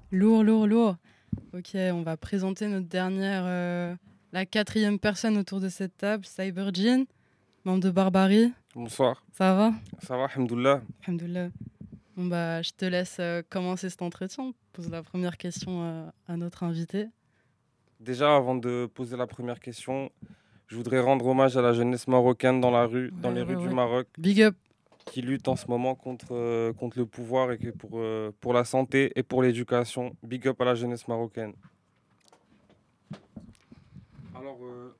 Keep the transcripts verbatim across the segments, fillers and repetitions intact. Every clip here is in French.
Lourd, lourd, lourd. Ok, on va présenter notre dernière, euh, la quatrième personne autour de cette table, Cyberjin, membre de Barbarie. Bonsoir. Ça va? Ça va, alhamdoulilah. Alhamdoulilah. Bon bah, je te laisse euh, commencer cet entretien. Pose la première question euh, à notre invité. Déjà, avant de poser la première question, je voudrais rendre hommage à la jeunesse marocaine dans la rue, dans Ouais, les ouais, rues du ouais. Maroc, Big up. qui lutte en ce moment contre, euh, contre le pouvoir et que pour, euh, pour la santé et pour l'éducation. Big up à la jeunesse marocaine. Alors, euh,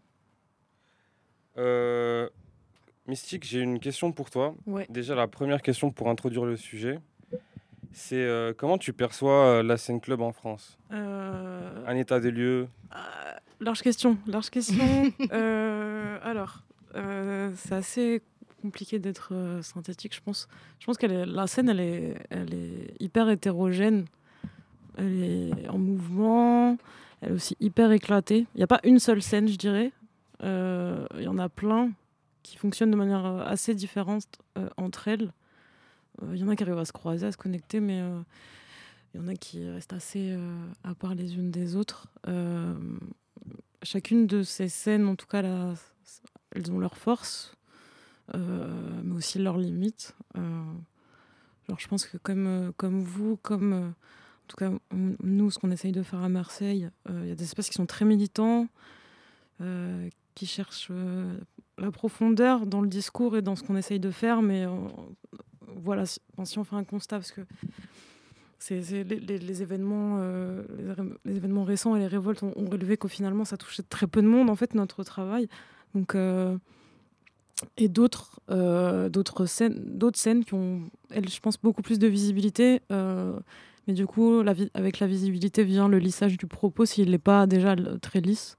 euh, Mystique, j'ai une question pour toi. Ouais. Déjà, la première question pour introduire le sujet, c'est euh, comment tu perçois euh, la scène club en France? Euh, Un état des lieux? euh, large question, large question. Euh, alors, euh, c'est assez compliqué d'être euh, synthétique, je pense. Je pense que la scène, elle est, elle est hyper hétérogène. Elle est en mouvement. Elle est aussi hyper éclatée. Il n'y a pas une seule scène, je dirais. Euh, Il y en a plein qui fonctionnent de manière euh, assez différente euh, entre elles. Euh, Il y en a qui arrivent à se croiser, à se connecter, mais euh, il y en a qui restent assez euh, à part les unes des autres. Euh, chacune de ces scènes, en tout cas, là, elles ont leurs forces, euh, mais aussi leurs limites. Euh, genre, je pense que comme, euh, comme vous, comme euh, en tout cas on- nous, ce qu'on essaye de faire à Marseille, euh, il y a des espaces qui sont très militants, euh, qui cherchent euh, la profondeur dans le discours et dans ce qu'on essaye de faire, mais euh, voilà, si, enfin, si on fait un constat, parce que c'est, c'est les, les- les événements, euh, les, ré- les événements récents et les révoltes ont, ont relevé qu'au finalement ça touchait très peu de monde en fait notre travail. Donc euh, et d'autres euh, d'autres scènes, d'autres scènes qui ont, elles, je pense, beaucoup plus de visibilité. euh, mais du coup, la vi- avec la visibilité vient le lissage du propos s'il n'est pas déjà l- très lisse.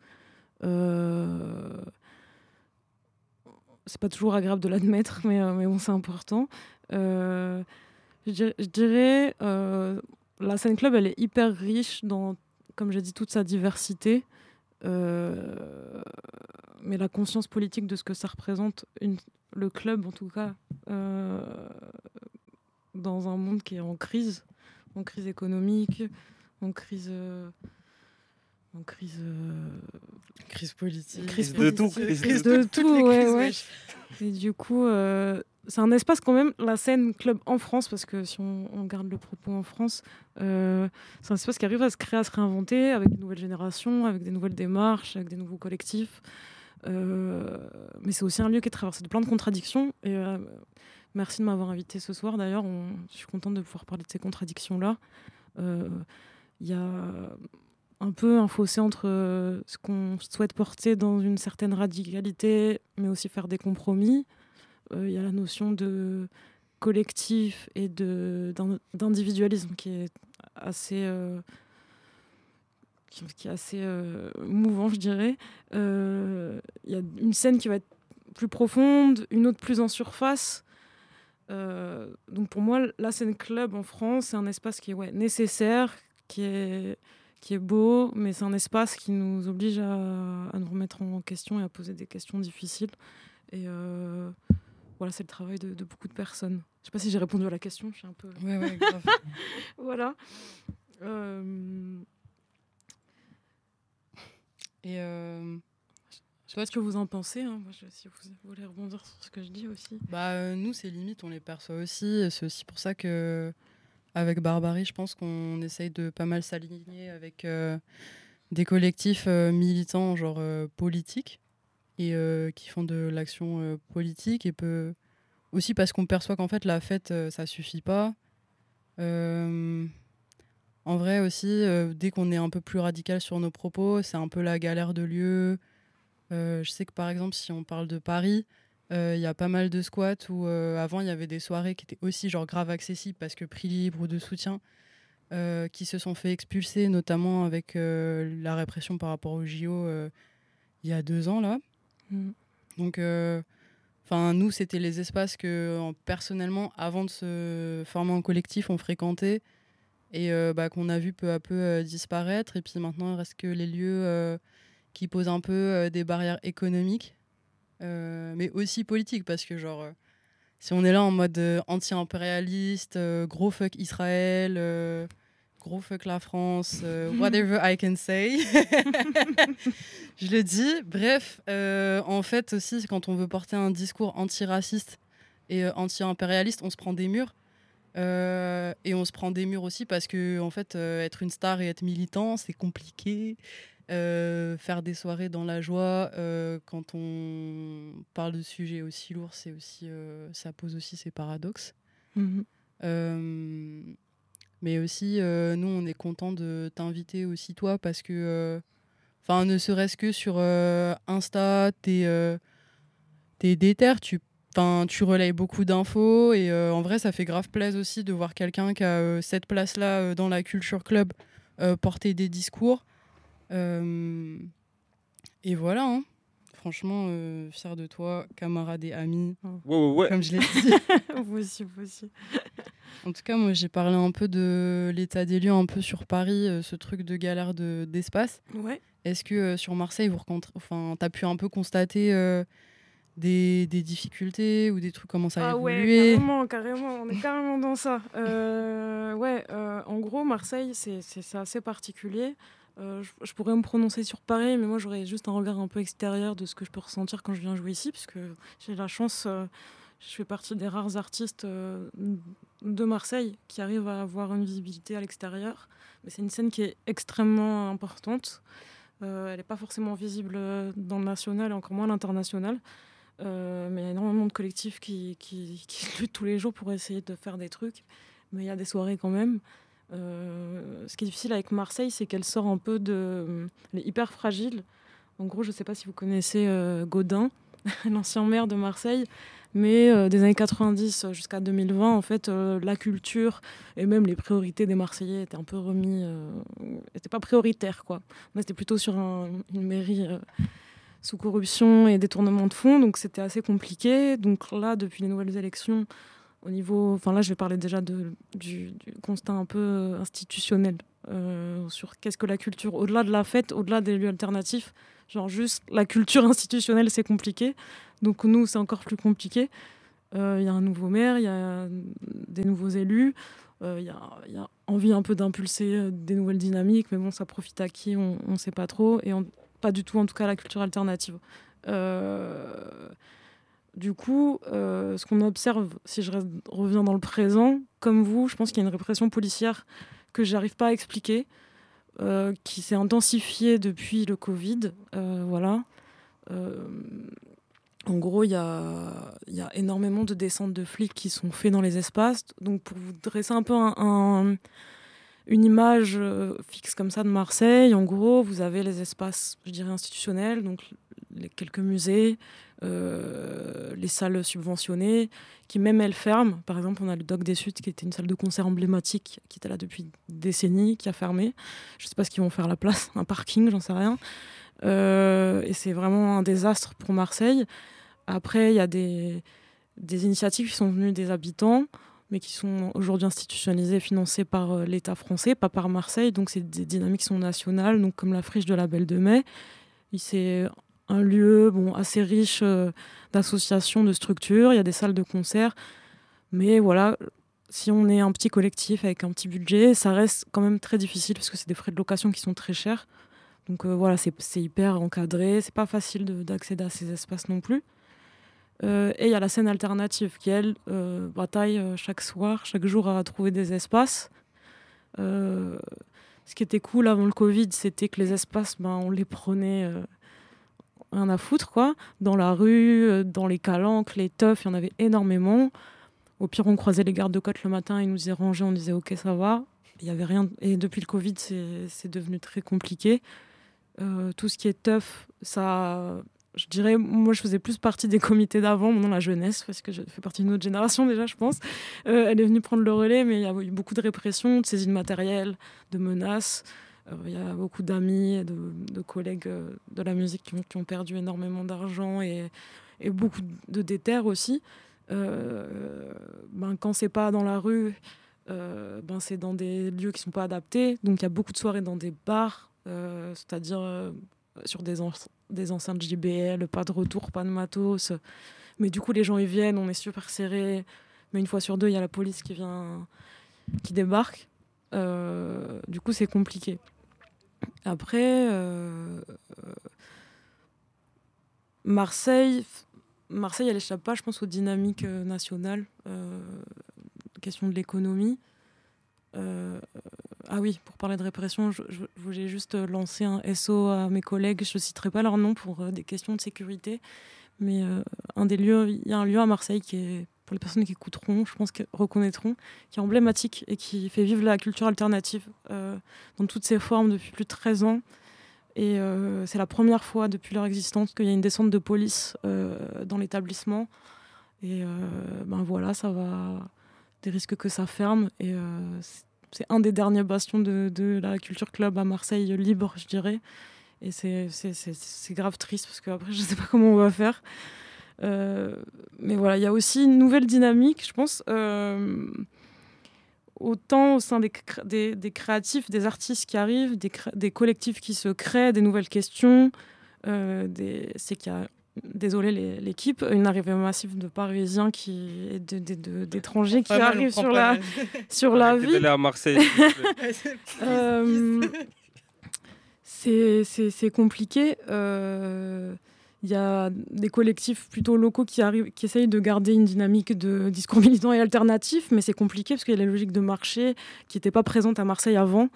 Euh, c'est pas toujours agréable de l'admettre, mais, euh, mais bon, c'est important. Euh, je dirais, je dirais, euh, la scène club, elle est hyper riche dans, comme j'ai dit, toute sa diversité. Euh, mais la conscience politique de ce que ça représente, une, le club en tout cas, euh, dans un monde qui est en crise, en crise économique, en crise... euh, en crise... euh, Crise politique. Crise de tout, politique, crise crise de de Toutes tout, les ouais, crises, ouais. wesh. Et du coup, euh, c'est un espace quand même, la scène club en France, parce que si on, on garde le propos en France, euh, c'est un espace qui arrive à se créer, à se réinventer avec de nouvelles générations, avec des nouvelles démarches, avec des nouveaux collectifs. Euh, mais c'est aussi un lieu qui est traversé de plein de contradictions. Et euh, merci de m'avoir invité ce soir. D'ailleurs, on- je suis contente de pouvoir parler de ces contradictions-là. Euh, Il y a un peu un fossé entre euh, ce qu'on souhaite porter dans une certaine radicalité, mais aussi faire des compromis. Euh, Il y a la notion de collectif et de, d'in- d'individualisme qui est assez, euh, qui, qui est assez euh, mouvant, je dirais. Euh, Il y a une scène qui va être plus profonde, une autre plus en surface. Euh, donc pour moi, la scène club en France, c'est un espace qui est ouais, nécessaire, qui est, qui est beau, mais c'est un espace qui nous oblige à, à nous remettre en question et à poser des questions difficiles. Et euh, voilà, c'est le travail de, de beaucoup de personnes. Je sais pas si j'ai répondu à la question, je suis un peu... Ouais, ouais, grave. Voilà. Euh, Et euh, je sais pas ce que vous en pensez. Hein. Moi, je, si vous voulez rebondir sur ce que je dis aussi. bah, euh, nous, ces limites, on les perçoit aussi. C'est aussi pour ça que, avec Barbarie, je pense qu'on essaye de pas mal s'aligner avec euh, des collectifs euh, militants, genre euh, politiques, et euh, qui font de l'action euh, politique. Et peu... aussi parce qu'on perçoit qu'en fait, la fête, euh, ça suffit pas. Euh, En vrai aussi, euh, dès qu'on est un peu plus radical sur nos propos, c'est un peu la galère de lieu. Euh, je sais que par exemple, si on parle de Paris, il y a pas mal de squats où euh, avant il y avait des soirées qui étaient aussi genre grave accessibles parce que prix libre ou de soutien, euh, qui se sont fait expulser, notamment avec euh, la répression par rapport au J O euh, il y a deux ans là. Mm. Donc, enfin, nous, c'était les espaces que en- personnellement, avant de se former en collectif, on fréquentait et euh, bah, qu'on a vu peu à peu euh, disparaître. Et puis maintenant, il reste que les lieux euh, qui posent un peu euh, des barrières économiques, euh, mais aussi politiques, parce que genre, euh, si on est là en mode euh, anti-impérialiste, euh, gros fuck Israël, euh, gros fuck la France, euh, whatever I can say. Je le dis. Bref, euh, en fait aussi, quand on veut porter un discours antiraciste et euh, anti-impérialiste, on se prend des murs. Euh, et on se prend des murs aussi parce que en fait, euh, être une star et être militant, c'est compliqué. Euh, faire des soirées dans la joie euh, quand on parle de sujets aussi lourds, c'est aussi, euh, ça pose aussi ses paradoxes. Mhm. Euh, mais aussi, euh, nous, on est content de t'inviter aussi toi parce que, enfin, ne serait-ce que sur euh, Insta, t'es euh, t'es déter, tu Enfin, tu relayes beaucoup d'infos et euh, en vrai, ça fait grave plaisir aussi de voir quelqu'un qui a euh, cette place-là euh, dans la Culture Club euh, porter des discours. Euh, et voilà, hein. Franchement, euh, fier de toi, camarade et ami, Ouais, ouais, ouais. comme je l'ai dit. Vous aussi, vous aussi. En tout cas, moi, j'ai parlé un peu de l'état des lieux un peu sur Paris, euh, ce truc de galère de, d'espace. Ouais. Est-ce que euh, sur Marseille, vous rencontrez, enfin, t'as pu un peu constater euh, des, des difficultés ou des trucs, comment ça a Ah ouais, évolué? carrément, carrément, on est carrément dans ça. Euh, ouais, euh, en gros, Marseille, c'est, c'est, c'est assez particulier. Euh, je, je pourrais me prononcer sur Paris, mais moi, j'aurais juste un regard un peu extérieur de ce que je peux ressentir quand je viens jouer ici, parce que j'ai la chance, euh, je fais partie des rares artistes euh, de Marseille qui arrivent à avoir une visibilité à l'extérieur. Mais c'est une scène qui est extrêmement importante. Euh, elle n'est pas forcément visible dans le national et encore moins à l'international. Euh, mais il y a énormément de collectifs qui, qui, qui luttent tous les jours pour essayer de faire des trucs. Mais il y a des soirées quand même. Euh, ce qui est difficile avec Marseille, c'est qu'elle sort un peu de... Elle est hyper fragile. En gros, je ne sais pas si vous connaissez euh, Gaudin, l'ancien maire de Marseille. Mais euh, des années quatre-vingt-dix jusqu'à deux mille vingt, en fait, euh, la culture et même les priorités des Marseillais étaient un peu remis... Euh, n'étaient pas prioritaires, quoi. On était plutôt sur un, une mairie... Euh, sous corruption et détournement de fonds, donc c'était assez compliqué. Donc là, depuis les nouvelles élections, au niveau... Enfin là, je vais parler déjà de, du, du constat un peu institutionnel euh, sur qu'est-ce que la culture, au-delà de la fête, au-delà des lieux alternatifs, genre juste la culture institutionnelle, c'est compliqué. Donc nous, c'est encore plus compliqué. Il euh, y a un nouveau maire, il y a des nouveaux élus, il euh, y, y a envie un peu d'impulser des nouvelles dynamiques, mais bon, ça profite à qui, on ne sait pas trop. Et on, pas du tout, en tout cas, la culture alternative. Euh, du coup, euh, ce qu'on observe, si je reste, reviens dans le présent, comme vous, je pense qu'il y a une répression policière que j'arrive pas à expliquer, euh, qui s'est intensifiée depuis le Covid. Euh, voilà. Euh, en gros, il y a, y a énormément de descentes de flics qui sont faits dans les espaces. Donc, pour vous dresser un peu un... un une image euh, fixe comme ça de Marseille. En gros, vous avez les espaces, je dirais, institutionnels, donc les quelques musées, euh, les salles subventionnées, qui même elles ferment. Par exemple, on a le Doc des Suds, qui était une salle de concert emblématique, qui était là depuis des décennies, qui a fermé. Je ne sais pas ce qu'ils vont faire à la place, un parking, j'en sais rien. Euh, et c'est vraiment un désastre pour Marseille. Après, il y a des, des initiatives qui sont venues des habitants, mais qui sont aujourd'hui institutionnalisées, financées par euh, l'État français, pas par Marseille. Donc, c'est des dynamiques qui sont nationales, donc comme la friche de la Belle de Mai. Et c'est un lieu bon, assez riche euh, d'associations, de structures. Il y a des salles de concert. Mais voilà, si on est un petit collectif avec un petit budget, ça reste quand même très difficile parce que c'est des frais de location qui sont très chers. Donc euh, voilà, c'est, c'est hyper encadré. C'est pas facile de, d'accéder à ces espaces non plus. Euh, et il y a la scène alternative qui, elle, euh, bataille euh, chaque soir, chaque jour à trouver des espaces. Euh, ce qui était cool avant le Covid, c'était que les espaces, ben, on les prenait euh, rien à foutre, quoi. Dans la rue, euh, dans les calanques, les teufs, il y en avait énormément. Au pire, on croisait les gardes-côtes le matin, ils nous disaient ranger, on disait ok, ça va. Il y avait rien. Et depuis le Covid, c'est, c'est devenu très compliqué. Euh, tout ce qui est teuf, ça... Je dirais, moi, je faisais plus partie des comités d'avant, maintenant la jeunesse, parce que je fais partie d'une autre génération déjà, je pense. Euh, elle est venue prendre le relais, mais il y a eu beaucoup de répression, de saisies de matériel, de menaces. Euh, il y a beaucoup d'amis, de, de collègues euh, de la musique qui ont, qui ont perdu énormément d'argent et, et beaucoup de déter aussi. Euh, ben, quand c'est pas dans la rue, euh, ben, c'est dans des lieux qui sont pas adaptés. Donc il y a beaucoup de soirées dans des bars, euh, c'est-à-dire euh, sur des enceinte des enceintes J B L, pas de retour, pas de matos. Mais du coup, les gens, ils viennent, on est super serrés. Mais une fois sur deux, il y a la police qui vient, qui débarque. Euh, du coup, c'est compliqué. Après, euh, Marseille, Marseille, elle échappe pas, je pense, aux dynamiques euh, nationales. Euh, question de l'économie. Euh, ah oui, pour parler de répression, je, je, je voulais juste lancer un S O à mes collègues. Je ne citerai pas leur nom pour euh, des questions de sécurité. Mais euh, un des lieux, il y a un lieu à Marseille qui est, pour les personnes qui écouteront, je pense qu'ils reconnaîtront, qui est emblématique et qui fait vivre la culture alternative euh, dans toutes ses formes depuis plus de treize ans. Et euh, c'est la première fois depuis leur existence qu'il y a une descente de police euh, dans l'établissement. Et euh, ben voilà, ça va, des risques que ça ferme. Et euh, c'est un des derniers bastions de, de la culture club à Marseille libre, je dirais. Et c'est, c'est, c'est, c'est grave triste parce qu'après, je ne sais pas comment on va faire. Euh, mais voilà, il y a aussi une nouvelle dynamique, je pense. Euh, autant au sein des, des, des créatifs, des artistes qui arrivent, des, cré- des collectifs qui se créent, des nouvelles questions. Euh, des, c'est qu'il y a, désolé les, l'équipe, une arrivée massive de Parisiens qui, et de, de, de, d'étrangers qui Pas mal, on arrivent prend sur pas la, mal. sur la Arrêtez vie. d'aller à Marseille, s'il vous plaît. Euh, c'est, c'est, c'est compliqué. Euh, Il y a des collectifs plutôt locaux qui, arrivent, qui essayent de garder une dynamique de discours militant et alternatif, mais c'est compliqué parce qu'il y a la logique de marché qui n'était pas présente à Marseille avant.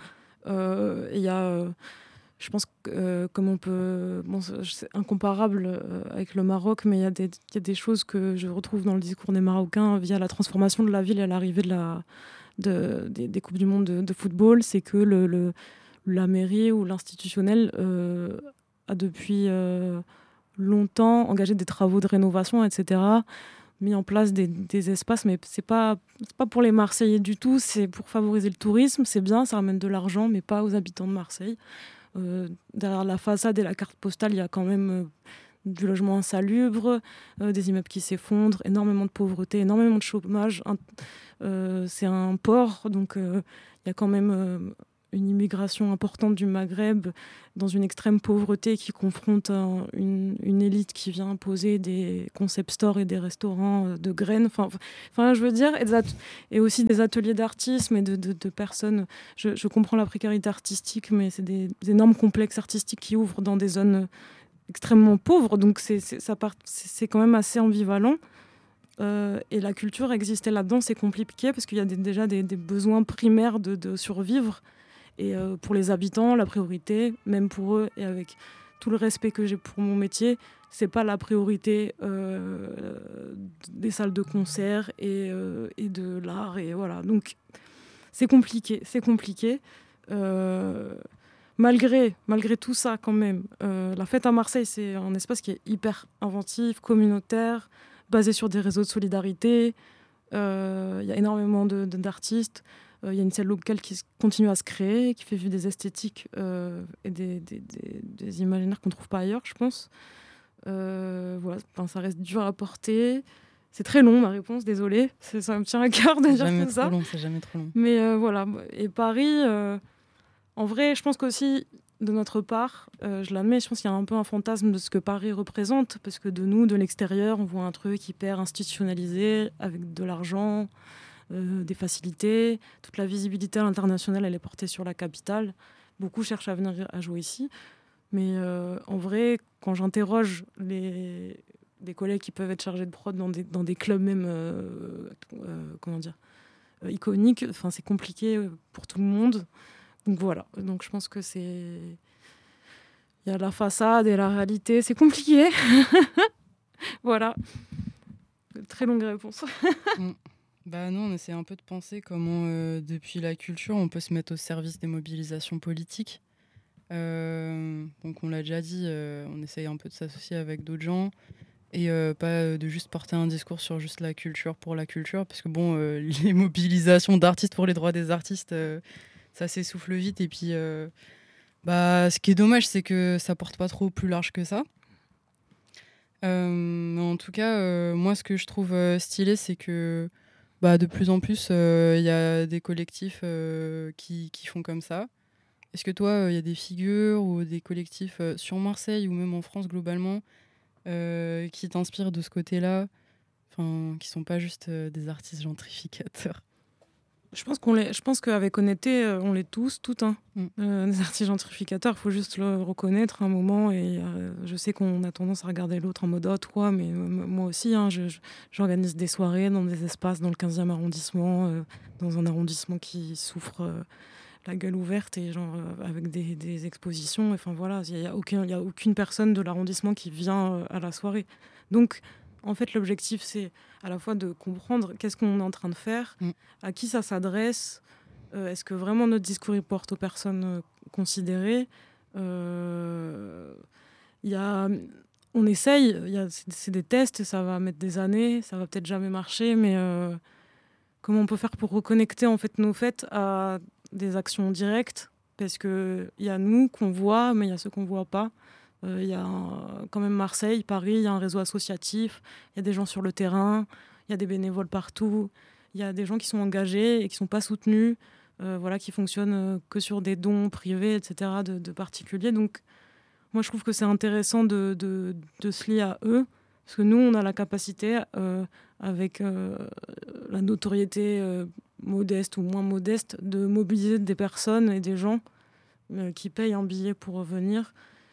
Euh, Il y a, euh, je pense, que, euh, comme on peut... Bon, c'est incomparable euh, avec le Maroc, mais il y a des, il y a des choses que je retrouve dans le discours des Marocains via la transformation de la ville et l'arrivée de la, de, des, des Coupes du Monde de, de football. C'est que le, le, la mairie ou l'institutionnel euh, a depuis... Euh, longtemps engagé des travaux de rénovation, et cetera, mis en place des, des espaces, mais c'est pas, c'est pas pour les Marseillais du tout, c'est pour favoriser le tourisme, c'est bien, ça ramène de l'argent, mais pas aux habitants de Marseille. Euh, derrière la façade et la carte postale, il y a quand même euh, du logement insalubre, euh, des immeubles qui s'effondrent, énormément de pauvreté, énormément de chômage. Un, euh, c'est un port, donc euh, il y a quand même... Euh, une immigration importante du Maghreb dans une extrême pauvreté qui confronte un, une, une élite qui vient imposer des concept stores et des restaurants de graines. Enfin, enfin je veux dire, et, at- et aussi des ateliers d'artisme et de, de, de personnes. Je, je comprends la précarité artistique, mais c'est des, des énormes complexes artistiques qui ouvrent dans des zones extrêmement pauvres. Donc c'est, c'est, ça part, c'est, c'est quand même assez ambivalent. Euh, et la culture exister là-dedans, c'est compliqué parce qu'il y a des, déjà des, des besoins primaires de, de survivre. Et euh, pour les habitants, la priorité, même pour eux, et avec tout le respect que j'ai pour mon métier, c'est pas la priorité euh, des salles de concert et, euh, et de l'art. Et voilà. Donc c'est compliqué, c'est compliqué. Euh, malgré, malgré tout ça, quand même, euh, la fête à Marseille, c'est un espace qui est hyper inventif, communautaire, basé sur des réseaux de solidarité. Il euh, y a énormément de, de, d'artistes. Il euh, y a une scène locale qui continue à se créer, qui fait vivre des esthétiques euh, et des, des, des, des imaginaires qu'on ne trouve pas ailleurs, je pense. Euh, voilà, enfin, ça reste dur à porter. C'est très long, ma réponse, désolée. C'est, ça me tient à cœur de C'est dire jamais tout trop ça. long, c'est jamais trop long. Mais euh, voilà. Et Paris, euh, en vrai, je pense qu'aussi, de notre part, euh, je l'admets, je pense qu'il y a un peu un fantasme de ce que Paris représente, parce que de nous, de l'extérieur, on voit un truc hyper institutionnalisé, avec de l'argent, Euh, des facilités. Toute la visibilité à l'international, elle est portée sur la capitale. Beaucoup cherchent à venir à jouer ici. Mais euh, en vrai, quand j'interroge les, des collègues qui peuvent être chargés de prod dans des, dans des clubs même euh, euh, comment dire, euh, iconiques, enfin, c'est compliqué pour tout le monde. Donc voilà. Donc je pense que c'est... Il y a la façade et la réalité. C'est compliqué. Voilà. Très longue réponse. Mm. Bah nous, on essaie un peu de penser comment, euh, depuis la culture, on peut se mettre au service des mobilisations politiques. Euh, donc on l'a déjà dit, euh, on essaye un peu de s'associer avec d'autres gens et euh, pas euh, de juste porter un discours sur juste la culture pour la culture, parce que bon, euh, les mobilisations d'artistes pour les droits des artistes, euh, ça s'essouffle vite. Et puis, euh, bah, ce qui est dommage, c'est que ça porte pas trop plus large que ça. Euh, en tout cas, euh, moi, ce que je trouve euh, stylé, c'est que bah, de plus en plus, il euh, y a des collectifs euh, qui, qui font comme ça. Est-ce que toi, il euh, y a des figures ou des collectifs euh, sur Marseille ou même en France globalement euh, qui t'inspirent de ce côté-là, enfin, qui sont pas juste euh, des artistes gentrificateurs? Je pense qu'on les, je pense qu'avec honnêteté, euh, on l'est tous, toutes. Hein. Mm. Euh, les artistes gentrificateurs, il faut juste le reconnaître un moment. Et euh, je sais qu'on a tendance à regarder l'autre en mode oh toi, mais euh, moi aussi, hein, je, je- j'organise des soirées dans des espaces dans le quinzième arrondissement, euh, dans un arrondissement qui souffre euh, la gueule ouverte et genre euh, avec des, des expositions. Enfin voilà, il y a aucun, il y a aucune personne de l'arrondissement qui vient euh, à la soirée. Donc en fait, l'objectif c'est à la fois de comprendre qu'est-ce qu'on est en train de faire, Mm. à qui ça s'adresse, euh, est-ce que vraiment notre discours il porte aux personnes euh, considérées. Euh, il y a, on essaye, il y a, c'est, c'est des tests, ça va mettre des années, ça va peut-être jamais marcher, mais euh, comment on peut faire pour reconnecter en fait nos fêtes à des actions directes, parce que il y a nous qu'on voit, mais il y a ceux qu'on voit pas. Euh, Il y a un- quand même Marseille, Paris, il y a un réseau associatif, il y a des gens sur le terrain, il y a des bénévoles partout, il y a des gens qui sont engagés et qui sont pas soutenus, euh, voilà, qui fonctionnent euh, que sur des dons privés, et cetera, de, de particuliers. Donc moi, je trouve que c'est intéressant de, de, de se lier à eux, parce que nous, on a la capacité, euh, avec euh, la notoriété euh, modeste ou moins modeste, de mobiliser des personnes et des gens euh, qui payent un billet pour venir.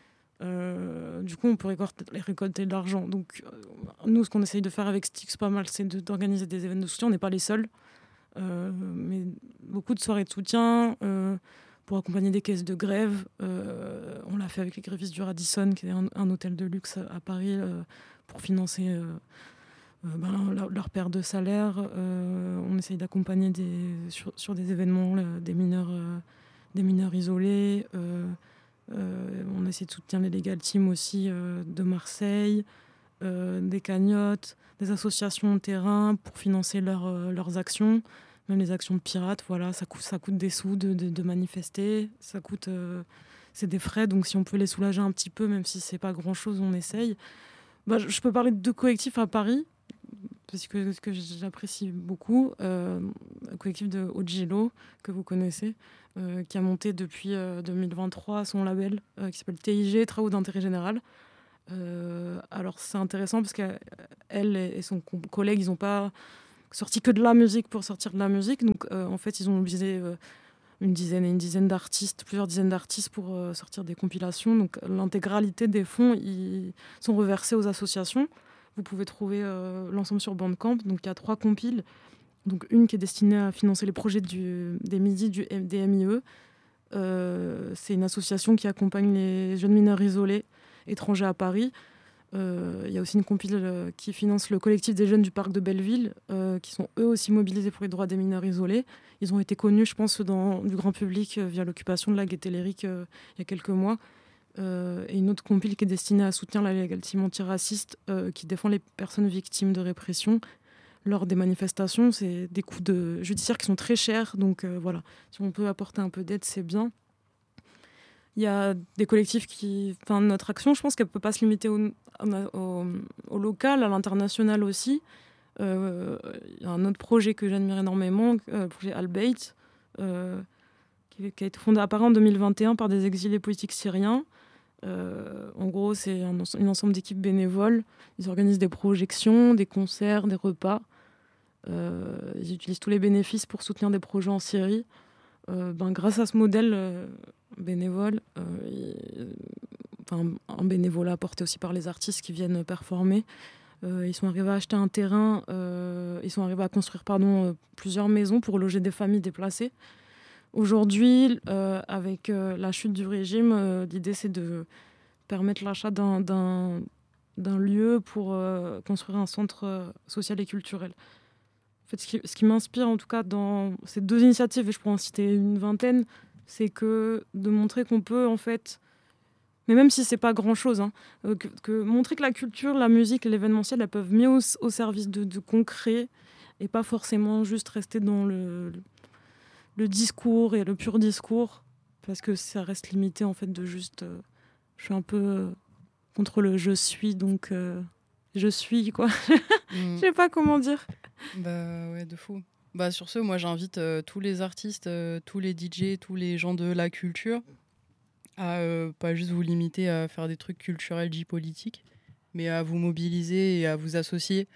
Euh, du coup, on peut récolter, récolter de l'argent. Donc, euh, nous, ce qu'on essaye de faire avec Styx pas mal, c'est de, d'organiser des événements de soutien. On n'est pas les seuls, euh, mais beaucoup de soirées de soutien euh, pour accompagner des caisses de grève. Euh, on l'a fait avec les grévistes du Radisson, qui est un, un hôtel de luxe à Paris, euh, pour financer euh, euh, ben, leur, leur perte de salaire. Euh, on essaye d'accompagner des, sur, sur des événements euh, des, mineurs, euh, des mineurs isolés. Euh, euh, on essaie de soutenir les Legal Team aussi euh, de Marseille, euh, des cagnottes, des associations de terrain pour financer leur, euh, leurs actions, même les actions de pirates. Voilà, ça coûte, ça coûte des sous de, de, de manifester, ça coûte, euh, c'est des frais. Donc si on peut les soulager un petit peu, même si c'est pas grand chose, on essaye. Bah, je je peux parler de deux collectifs à Paris parce que, que j'apprécie beaucoup. Euh, un collectif de Ogilo, que vous connaissez, euh, qui a monté depuis euh, deux mille vingt-trois son label, euh, qui s'appelle T I G, Travaux d'intérêt général. Euh, alors c'est intéressant parce qu'elle et son collègue, ils n'ont pas sorti que de la musique pour sortir de la musique. Donc euh, en fait, ils ont mobilisé euh, une dizaine et une dizaine d'artistes, plusieurs dizaines d'artistes pour euh, sortir des compilations. Donc l'intégralité des fonds, ils sont reversés aux associations. Vous pouvez trouver euh, l'ensemble sur Bandcamp. Donc il y a trois compiles. Donc une qui est destinée à financer les projets du, des Midi du des M I E. Euh, c'est une association qui accompagne les jeunes mineurs isolés étrangers à Paris. Euh, Il y a aussi une compile euh, qui finance le collectif des jeunes du parc de Belleville, euh, qui sont eux aussi mobilisés pour les droits des mineurs isolés. Ils ont été connus, je pense, dans, du grand public euh, via l'occupation de la Gaîté Lyrique euh, il y a quelques mois. Euh, et une autre compile qui est destinée à soutenir la Legal Team antiraciste, euh, qui défend les personnes victimes de répression lors des manifestations. C'est des coûts de judiciaires qui sont très chers, donc euh, voilà, si on peut apporter un peu d'aide, c'est bien. Il y a des collectifs qui... Enfin, notre action, je pense qu'elle ne peut pas se limiter au, au, au local, à l'international aussi. Euh, Il y a un autre projet que j'admire énormément, euh, le projet Albeit, euh, qui, qui a été fondé à Paris en deux mille vingt et un par des exilés politiques syriens. Euh, en gros, c'est un, un ensemble d'équipes bénévoles. Ils organisent des projections, des concerts, des repas. Euh, ils utilisent tous les bénéfices pour soutenir des projets en Syrie. Euh, ben, grâce à ce modèle euh, bénévole, euh, il- enfin, un bénévolat apporté aussi par les artistes qui viennent performer, euh, ils sont arrivés à acheter un terrain, euh, ils sont arrivés à construire pardon, euh, plusieurs maisons pour loger des familles déplacées. Aujourd'hui, euh, avec euh, la chute du régime, euh, l'idée c'est de permettre l'achat d'un, d'un, d'un lieu pour euh, construire un centre euh, social et culturel. En fait, ce qui, ce qui m'inspire, en tout cas, dans ces deux initiatives, et je pourrais en citer une vingtaine, c'est que de montrer qu'on peut, en fait, mais même si c'est pas grand-chose, hein, euh, que, que montrer que la culture, la musique, l'événementiel, elles peuvent mieux au, au service de, de concret et pas forcément juste rester dans le, le discours et le pur discours, parce que ça reste limité, en fait, de juste... euh, je suis un peu euh, contre le « je suis », donc euh, je suis, quoi. Je Mm. sais pas comment dire. Bah ouais, de fou. Bah sur ce, moi j'invite euh, tous les artistes, euh, tous les D J, tous les gens de la culture à euh, pas juste vous limiter à faire des trucs culturels, J politiques, mais à vous mobiliser et à vous associer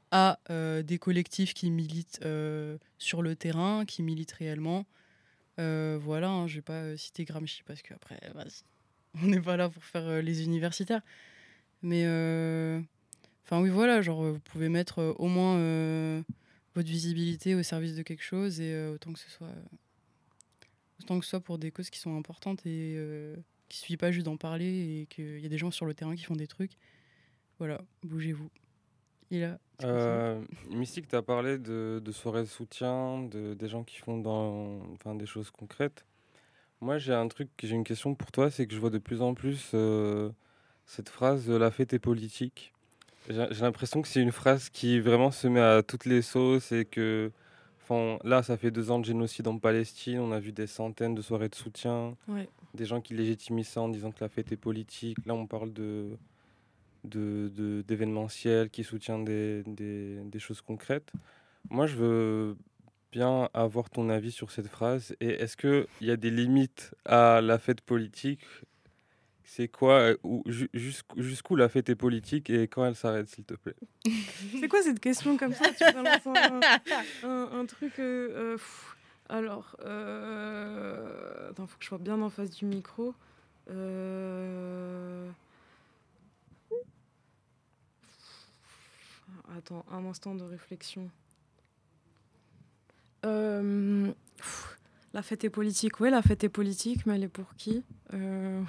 à euh, des collectifs qui militent euh, sur le terrain, qui militent réellement. Euh, voilà, hein, je vais pas euh, citer Gramsci parce qu'après, vas-y, on n'est pas là pour faire euh, les universitaires. Mais, euh, enfin oui, voilà, genre, vous pouvez mettre euh, au moins euh, votre visibilité au service de quelque chose et euh, autant que ce soit, autant que ce soit pour des causes qui sont importantes et euh, qui suffit pas juste d'en parler et qu'il y a des gens sur le terrain qui font des trucs. Voilà, bougez-vous. Et là, tu continues. Euh, Mystique, tu as parlé de, de soirées de soutien, de, des gens qui font dans, enfin, des choses concrètes. Moi, j'ai un truc, j'ai une question pour toi, c'est que je vois de plus en plus euh, cette phrase euh, la fête est politique. J'ai j'ai l'impression que c'est une phrase qui vraiment se met à toutes les sauces et que, enfin, là, ça fait deux ans de génocide en Palestine, on a vu des centaines de soirées de soutien, Ouais. des gens qui légitimisent ça en disant que la fête est politique. Là, on parle de, de, de- d'événementiel qui soutient des, des, des choses concrètes. Moi, je veux bien avoir ton avis sur cette phrase. Et est-ce qu'il y a des limites à la fête politique? C'est quoi, euh, ou ju- jusqu'où jusqu'où la fête est politique et quand elle s'arrête, s'il te plaît? C'est quoi cette question comme ça? Tu balances un, un- un truc. euh, euh, pff. Alors, euh... attends, faut que je sois bien en face du micro. Euh... Attends, un instant de réflexion. Euh, pff, La fête est politique. Oui, la fête est politique, mais elle est pour qui? Euh,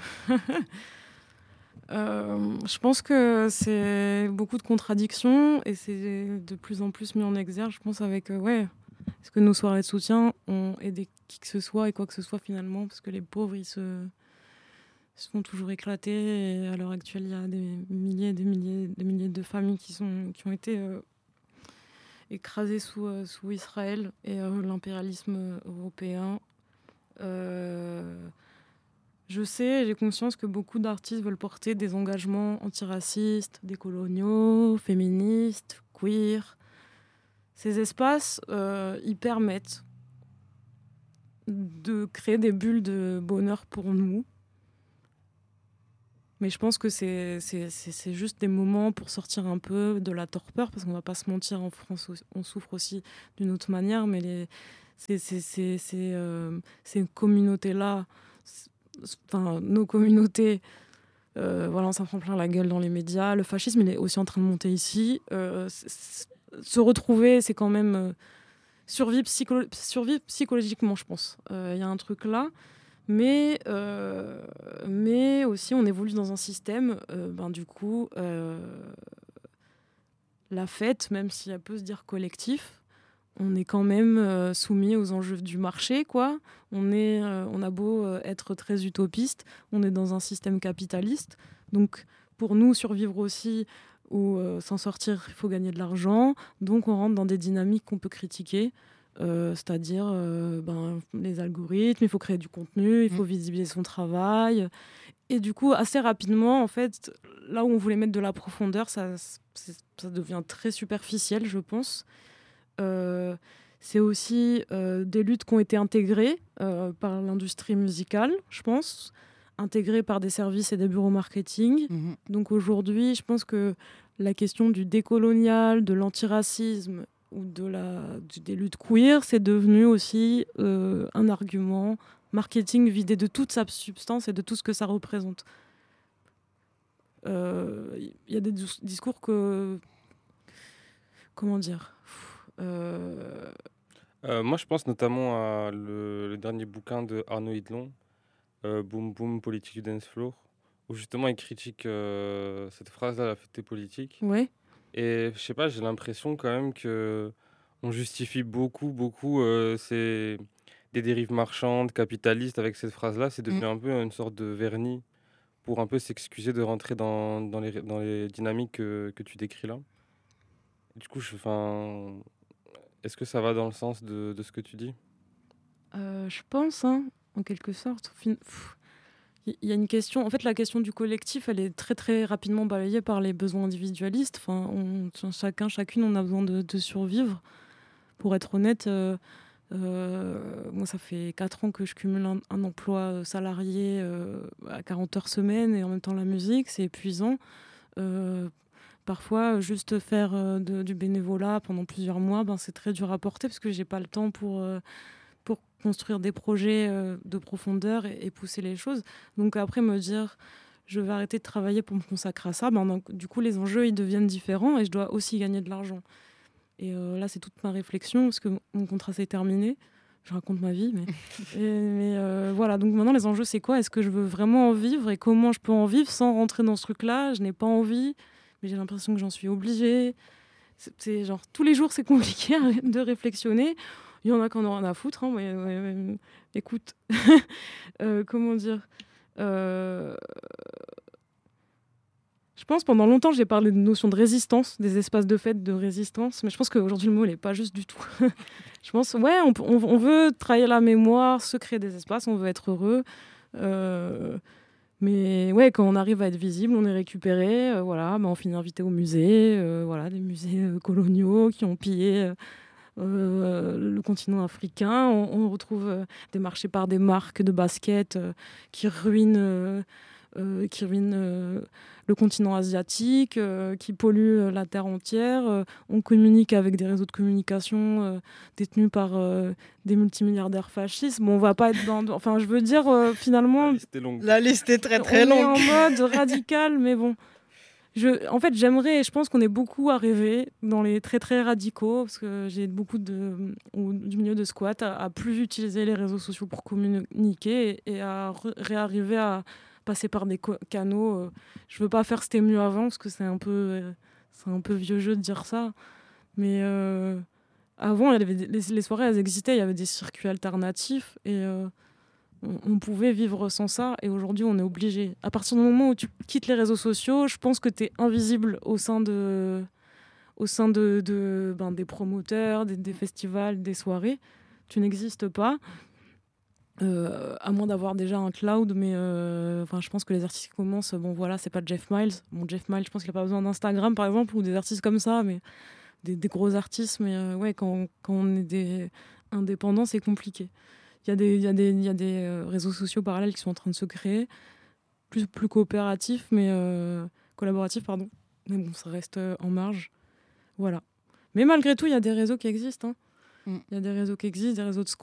euh, Je pense que c'est beaucoup de contradictions et c'est de plus en plus mis en exergue, je pense, avec... euh, ouais, est-ce que nos soirées de soutien ont aidé qui que ce soit et quoi que ce soit finalement? Parce que les pauvres, ils se, se font toujours éclater. Et à l'heure actuelle, il y a des milliers et des milliers, des milliers de familles qui, sont, qui ont été euh, écrasées sous, euh, sous Israël et euh, l'impérialisme européen. Euh, je sais, j'ai conscience que beaucoup d'artistes veulent porter des engagements antiracistes, décoloniaux, féministes, queer. Ces espaces, euh, ils permettent de créer des bulles de bonheur pour nous. Mais je pense que c'est, c'est, c'est, c'est juste des moments pour sortir un peu de la torpeur, parce qu'on va pas se mentir, en France, on souffre aussi d'une autre manière, mais les, c'est, c'est, c'est, c'est, euh, ces communautés-là, enfin, nos communautés, euh, voilà, on s'en prend plein la gueule dans les médias. Le fascisme, il est aussi en train de monter ici. Euh, c'est, c'est, se retrouver, c'est quand même euh, survivre, psycholo- survivre psychologiquement, je pense. Il euh, y a un truc là. Mais, euh, mais aussi, on évolue dans un système, euh, ben, du coup, euh, la fête, même si elle peut se dire collectif, on est quand même euh, soumis aux enjeux du marché, quoi. On, est, euh, on a beau euh, être très utopiste, on est dans un système capitaliste. Donc, pour nous, survivre aussi ou euh, s'en sortir, il faut gagner de l'argent. Donc, on rentre dans des dynamiques qu'on peut critiquer. Euh, c'est-à-dire euh, ben, les algorithmes, il faut créer du contenu, il faut visibiliser son travail. Et du coup, assez rapidement, en fait, là où on voulait mettre de la profondeur, ça, ça devient très superficiel, je pense. Euh, c'est aussi euh, des luttes qui ont été intégrées euh, par l'industrie musicale, je pense, intégrées par des services et des bureaux marketing. Mmh. Donc aujourd'hui, je pense que la question du décolonial, de l'antiracisme ou de la, des luttes queer, c'est devenu aussi euh, un argument marketing vidé de toute sa substance et de tout ce que ça représente. Il euh, y a des discours que... Comment dire euh... Euh, moi, je pense notamment à le, le dernier bouquin de Arnaud Hidlon, euh, Boom Boom, Politique du Dance Floor, où justement il critique euh, cette phrase-là, la fête politique. Ouais. Et je sais pas, j'ai l'impression quand même que on justifie beaucoup, beaucoup euh, ces, des dérives marchandes, capitalistes avec cette phrase-là. C'est devenu mm. un peu une sorte de vernis pour un peu s'excuser de rentrer dans, dans, les, dans les dynamiques que, que tu décris là. Du coup, je, enfin, est-ce que ça va dans le sens de, de ce que tu dis? euh, Je pense, hein, en quelque sorte. Il y a une question, en fait, la question du collectif, elle est très très rapidement balayée par les besoins individualistes. Enfin, on, chacun, chacune, on a besoin de, de survivre. Pour être honnête, euh, euh, moi, ça fait quatre ans que je cumule un, un emploi salarié euh, à quarante heures semaine et en même temps la musique, c'est épuisant. Euh, parfois, juste faire euh, de, du bénévolat pendant plusieurs mois, ben, c'est très dur à porter parce que j'ai pas le temps pour, euh, pour construire des projets euh, de profondeur et, et pousser les choses. Donc après, me dire, je vais arrêter de travailler pour me consacrer à ça, ben, donc, du coup, les enjeux, ils deviennent différents et je dois aussi gagner de l'argent. Et euh, là, c'est toute ma réflexion parce que mon contrat s'est terminé. Je raconte ma vie, mais, et, mais euh, voilà. Donc maintenant, les enjeux, c'est quoi ? Est-ce que je veux vraiment en vivre et comment je peux en vivre sans rentrer dans ce truc-là ? Je n'ai pas envie, mais j'ai l'impression que j'en suis obligée. C'est, c'est genre tous les jours, c'est compliqué de réflexionner. Il y en a qui en ont rien à foutre. Hein, mais, ouais, ouais, écoute, euh, comment dire euh, Je pense pendant longtemps, j'ai parlé de notion de résistance, des espaces de fête de résistance, mais je pense qu'aujourd'hui, le mot, il n'est pas juste du tout. Je pense, ouais, on, on, on veut travailler la mémoire, se créer des espaces, on veut être heureux. Euh, mais ouais, quand on arrive à être visible, on est récupéré. Euh, voilà, bah, on finit invité au musée, euh, voilà, des musées euh, coloniaux qui ont pillé euh, le continent africain. On, on retrouve euh, des marchés par des marques de basket euh, qui ruinent... Euh, Euh, qui ruine euh, le continent asiatique, euh, qui pollue euh, la terre entière. Euh, on communique avec des réseaux de communication euh, détenus par euh, des multimilliardaires fascistes. Bon, on va pas être dans... Enfin, je veux dire, euh, finalement... La liste est longue. La liste est très très on longue. est en mode radical, mais bon. Je, en fait, j'aimerais, et je pense qu'on est beaucoup à rêver dans les très très radicaux, parce que j'ai beaucoup de, ou, du milieu de squat, à, à plus utiliser les réseaux sociaux pour communiquer et, et à re- réarriver à passer par des co- canaux. Euh, je veux pas faire c'était mieux avant, parce que c'est un peu, euh, c'est un peu vieux jeu de dire ça. Mais euh, avant, il y avait des- les, les soirées, elles existaient, il y avait des circuits alternatifs et euh, on, on pouvait vivre sans ça. Et aujourd'hui, on est obligé. À partir du moment où tu quittes les réseaux sociaux, je pense que tu es invisible au sein de, au sein de, de ben, des promoteurs, des, des festivals, des soirées. Tu n'existes pas. Euh, à moins d'avoir déjà un cloud, mais euh, enfin, je pense que les artistes qui commencent, bon voilà, c'est pas Jeff Miles. Bon, Jeff Miles, je pense qu'il a pas besoin d'Instagram par exemple, ou des artistes comme ça, mais des, des gros artistes. Mais euh, ouais, quand, quand on est des indépendants, c'est compliqué. Il y a des, il y a des, il y a des euh, réseaux sociaux parallèles qui sont en train de se créer, plus, plus coopératifs, mais euh, collaboratifs, pardon. Mais bon, ça reste euh, en marge. Voilà. Mais malgré tout, il y a des réseaux qui existent. hein. Mm. Il y a des réseaux qui existent, des réseaux de squats.